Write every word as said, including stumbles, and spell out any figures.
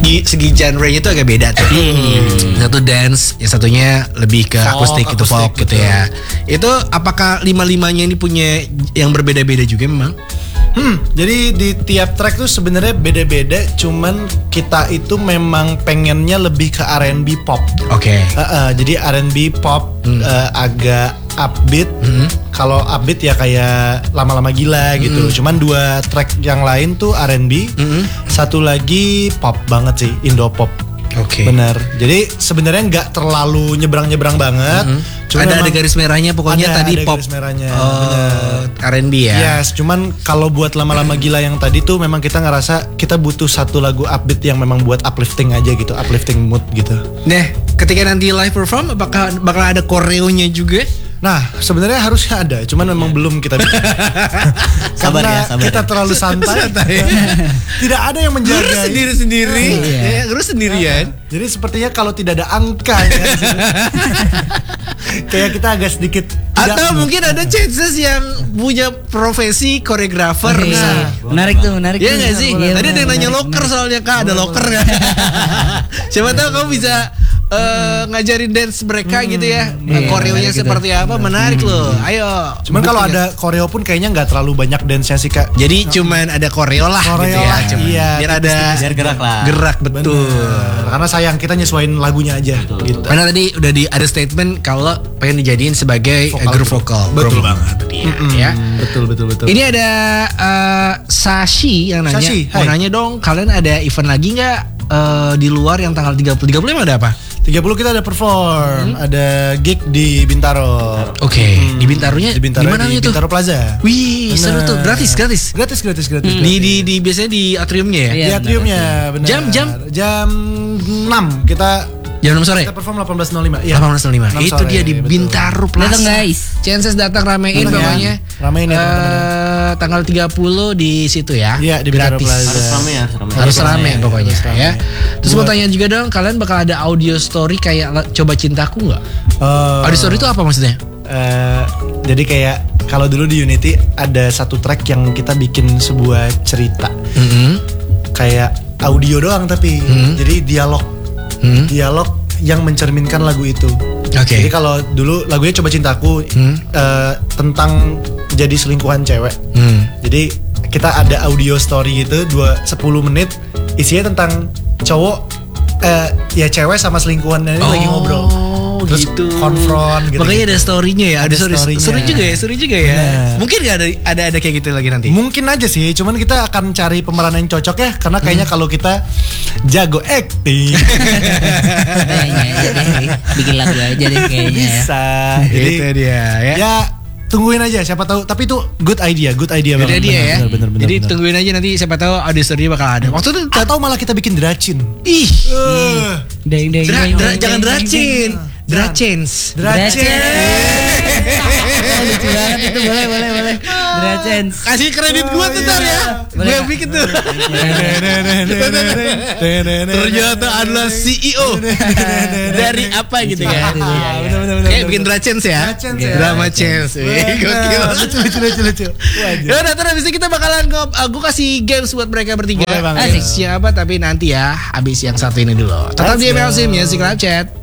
segi segi genre-nya tuh agak beda tuh. Hmm. Satu dance, yang satunya lebih ke folk, akustik gitu, folk gitu ya. Itu apakah lima-limanya ini punya yang berbeda-beda juga memang? Hmm, jadi di tiap track tuh sebenarnya beda-beda, cuman kita itu memang pengennya lebih ke R and B pop. Oke. Okay. Uh, uh, jadi R and B pop hmm. uh, agak upbeat. Hmm. Kalau upbeat ya kayak lama-lama gila hmm. gitu. Cuman dua track yang lain tuh R and B, hmm. satu lagi pop banget sih, Indo pop. Oke. Okay. Benar. Jadi sebenarnya nggak terlalu nyebrang-nyebrang banget. Mm-hmm. Cuma ada ada garis merahnya pokoknya ada, tadi ada pop. Garis merahnya. Oh, R and B ya. Yes, cuman kalau buat lama-lama gila yang tadi tuh memang kita ngerasa kita butuh satu lagu upbeat yang memang buat uplifting aja gitu, uplifting mood gitu. Nah, ketika nanti live perform apakah bakal ada koreonya juga? Nah, sebenarnya harusnya ada, cuman memang belum kita bikin. Sabar Karena ya, sabar. kita terlalu santai. Tidak ada yang menjaga. Guru sendiri-sendiri, ya, guru sendirian. Jadi sepertinya kalau tidak ada angka ya, kayak kita agak sedikit. Atau mungkin ada chances yang punya profesi koreografer. Oh, iya. Nah, menarik tuh, menarik. Iya nggak sih? Iya, Tadi ada yang nanya menarik, loker menarik. soalnya kak, ada loker nggak? Siapa tahu kamu bisa Uh, ngajarin dance mereka hmm, gitu ya, iya, koreonya seperti gitu. Apa menarik hmm. loh, ayo. Cuman kalau ada koreo pun kayaknya nggak terlalu banyak dance-nya sih kak. Jadi cuman ada koreo lah koreo gitu ya, lah, cuman. Iya, Biar ada biar gerak lah. Gerak betul. Bener. Karena sayang kita nyesuaiin lagunya aja. Betul. Gitu. Karena tadi udah di ada statement kalau pengen dijadiin sebagai vokal, group vokal. Betul Group. banget. Iya, Mm-mm. ya. Betul betul betul. Ini ada uh, Sashi yang nanya, Sashi, mau hai. nanya dong, kalian ada event lagi nggak uh, di luar yang tanggal tiga puluh tiga puluh lima ada apa? tiga puluh kita ada perform, hmm? ada gig di Bintaro. Oke, okay. hmm. di Bintaronya di Bintaro, di mana di itu? Bintaro Plaza. Wih, bener. seru tuh, gratis, gratis. Gratis, gratis, gratis. Hmm. Di, di di biasanya di atriumnya ya? Iya, di atriumnya, benar. Jam jam jam enam kita jam enam sore. Kita perform delapan belas nol lima. Iya. delapan belas nol lima. Itu dia di betul. Bintaro Plaza. Datang guys. Chances datang ramein Datang, pokoknya. ya. Ramein ya, uh, teman-teman. tanggal tiga puluh di situ ya. Iya, di Bintaro gratis. Plaza. Harus rame ya, harus rame. Harus rame pokoknya harus rame. ya. Terus Buat, mau tanya juga dong, kalian bakal ada audio story kayak Coba Cintaku nggak? Uh, Audio story itu apa maksudnya? Uh, jadi kayak kalau dulu di Unity ada satu track yang kita bikin sebuah cerita. Mm-hmm. Kayak audio doang tapi Hmm. jadi dialog. Hmm. Dialog yang mencerminkan lagu itu. Oke. Okay. Jadi kalau dulu lagunya Coba Cintaku Hmm. uh, tentang jadi selingkuhan cewek. Hmm. Jadi kita ada audio story gitu dua sepuluh menit isinya tentang cowok uh, ya cewek sama selingkuhannya ini Oh, lagi ngobrol. Terus gitu. konfront gitu. Makanya ada story-nya ya, ada, Ada story. story-nya. Seru juga ya, seru juga ya. Bener. Mungkin nggak ada ada ada kayak gitu lagi nanti. Mungkin aja sih, cuman kita akan cari pemeran yang cocok ya, karena kayaknya Hmm. kalau kita jago acting Kayaknya aja deh, bikin lagu aja deh kayaknya ya. bisa. Jadi Itu dia ya. ya tungguin aja, siapa tahu. Tapi itu good idea, good idea Jadi banget. dia ya. Bener, bener, bener, Jadi bener. tungguin aja nanti siapa tahu audio story bakal ada. Waktu itu Atau malah kita bikin dracin. ih, Uh, Deng deng dra, deng, dra, deng, jangan deng, dracin, deng. dracens. dracin. Oh, lucu banget itu, boleh boleh boleh. Dracens. Kasih kredit gua tuh ntar ya. Gue yang bikin tuh. Ternyata adalah C E O dari apa gitu kan. Kayak bikin dracens ya. Dracens ya. Drama chance. Gokil. Lucu lucu lucu lucu. Ya udah, terus abis itu kita bakalan ngob, uh, gue kasih games buat mereka bertiga. Boleh banget. Asik. Siapa tapi nanti ya abis yang satu ini dulu. Tetap Let's di M L C go. Music Live Chat.